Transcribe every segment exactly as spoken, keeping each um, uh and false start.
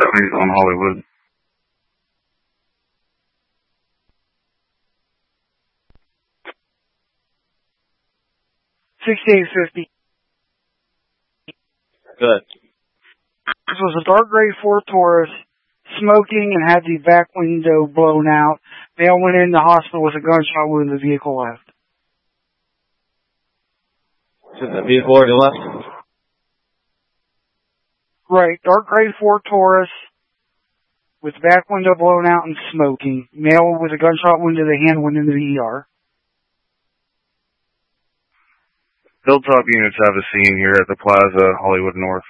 copies on Hollywood. sixty-eight fifty. Good. This was a dark gray Ford Taurus, smoking and had the back window blown out. Male went in the hospital with a gunshot wound. The vehicle left. So the vehicle already left? Right. Dark gray Ford Taurus with back window blown out and smoking. Male with a gunshot wound to the hand went into the E R. Hilltop units have a scene here at the Plaza, Hollywood North.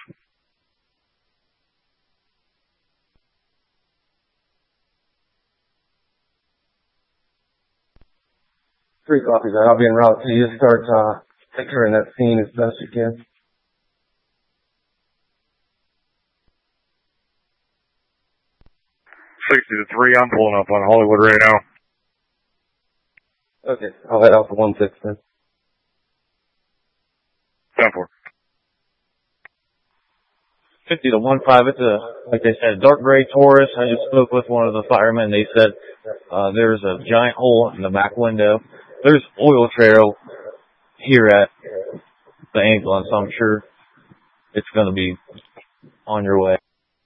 Three copies. I'll be en route to you. Start uh, picturing that scene as best you can. sixty to three, I'm pulling up on Hollywood right now. Okay, I'll head out for one six then. ten four. fifty to one five, it's a, like they said, dark gray Taurus. I just spoke with one of the firemen. They said uh, there's a giant hole in the back window. There's oil trail here at the ambulance, so I'm sure it's going to be on your way.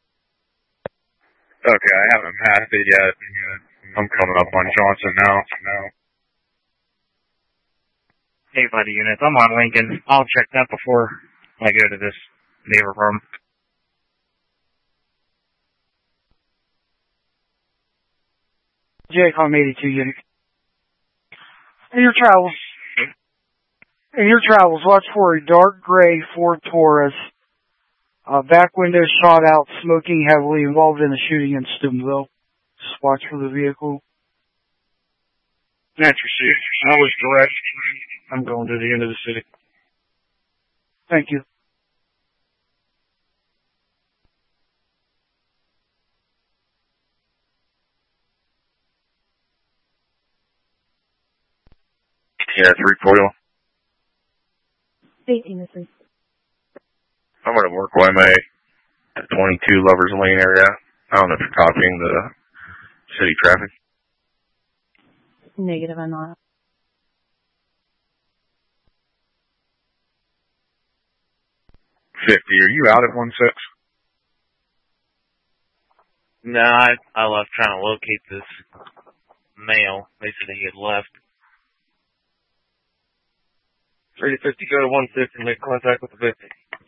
Okay, I haven't passed it yet. I'm coming up on Johnson now. Hey, buddy units, I'm on Lincoln. I'll check that before I go to this neighbor room. J COM eighty-two unit. In your travels, in your travels, watch for a dark gray Ford Taurus. Uh, back window shot out, smoking heavily, involved in a shooting in Steubenville. Just watch for the vehicle. That's received. I was direct. I'm going to the end of the city. Thank you. Yeah, three forty. eighteen to three. I'm going to work Y M A at twenty-two Lovers Lane area. I don't know if you're copying the city traffic. Negative, I'm not. fifty, are you out at one six? No, I, I left trying to locate this male. They said he had left. three to fifty, go to one six and make contact with the victim.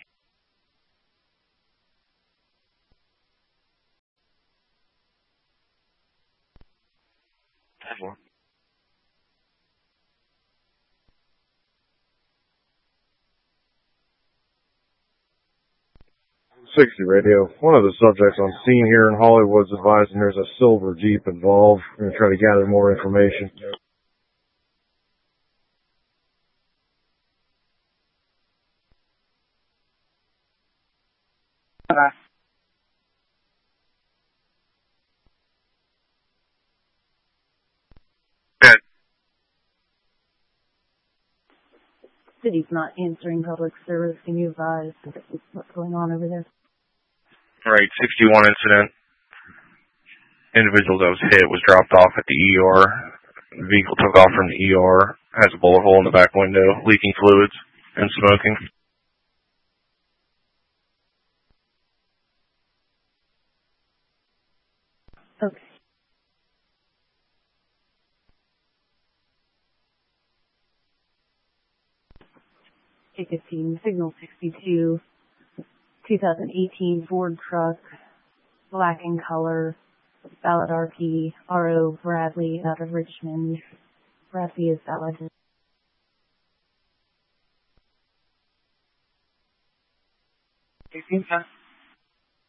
sixty radio. One of the subjects on scene here in Hollywood's advising there's a silver Jeep involved. We're going to try to gather more information. Uh, Good. City's not answering public service. Can you advise what's going on over there? Right, sixty-one incident. Individual that was hit was dropped off at the E R. The vehicle took off from the E R, has a bullet hole in the back window, leaking fluids, and smoking. Okay. K fifteen, signal sixty-two, two thousand eighteen Ford truck, black in color, valid R P, R O Bradley out of Richmond. Bradley is valid. eighteen,